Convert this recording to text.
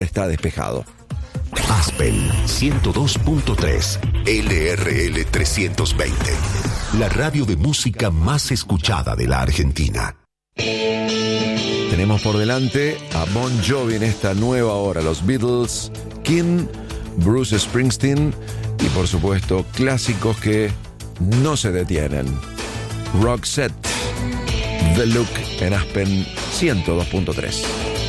está despejado. Aspen 102.3 LRL 320. La radio de música más escuchada de la Argentina. Tenemos por delante a Bon Jovi en esta nueva hora. Los Beatles, King, Bruce Springsteen y por supuesto clásicos que no se detienen. Roxette, The Look en Aspen 102.3.